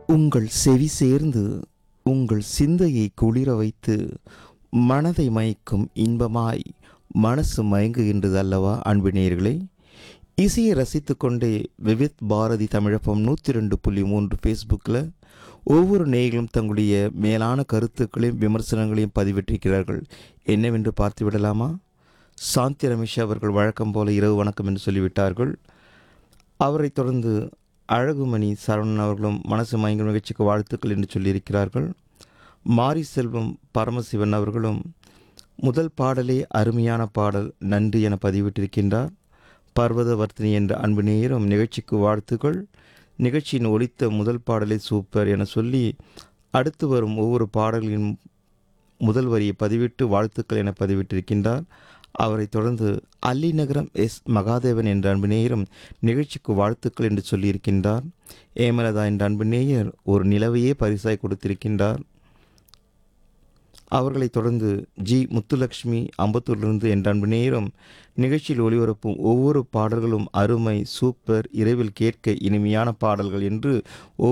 உங்கள் செவி சேர்ந்து உங்கள் சிந்தையை குளிர வைத்து மனதை மயக்கும் இன்பமாய் மனசு மயங்குகின்றது அல்லவா அன்பு நேயர்களே. இசையை ரசித்து கொண்டே விவித் பாரதி தமிழப்பம் 102.3 ஃபேஸ்புக்கில் ஒவ்வொரு நேயர்களும் தங்களுடைய மேலான கருத்துக்களையும் விமர்சனங்களையும் பதிவிட்டிருக்கிறார்கள். என்னவென்று பார்த்து விடலாமா? சாந்தி ரமேஷ் அவர்கள் வழக்கம் போல இரவு வணக்கம் என்று சொல்லிவிட்டார்கள். அவரைத் தொடர்ந்து அழகுமணி சரவணன் அவர்களும் மனசு மயங்கும் நிகழ்ச்சிக்கு வாழ்த்துக்கள் என்று சொல்லியிருக்கிறார்கள். மாரி செல்வம் பரமசிவன் அவர்களும் முதல் பாடலே அருமையான பாடல், நன்றி என பதிவிட்டிருக்கின்றார். பர்வதவர்த்தினி என்ற அன்பு நேயரும் நிகழ்ச்சிக்கு வாழ்த்துக்கள், நிகழ்ச்சியின் ஒலித்த முதல் பாடலே சூப்பர் என சொல்லி அடுத்து வரும் ஒவ்வொரு பாடல்களின் முதல் வரியை பதிவிட்டு வாழ்த்துக்கள் என பதிவிட்டிருக்கின்றார். அவரைத் தொடர்ந்து அல்லிநகரம் எஸ் மகாதேவன் என்ற அன்பு நேயரும் நிகழ்ச்சிக்கு வாழ்த்துக்கள் என்று சொல்லியிருக்கின்றார். ஏமலதா என்ற அன்பு நேயர் ஒரு நிலவையே பரிசாய் கொடுத்திருக்கின்றார். அவர்களைத் தொடர்ந்து ஜி முத்துலக்ஷ்மி அம்பத்தூரிலிருந்து என்ற அன்பு நேயரும் நிகழ்ச்சியில் ஒளிபரப்பும் ஒவ்வொரு பாடல்களும் அருமை, சூப்பர், இரவில் கேட்க இனிமையான பாடல்கள் என்று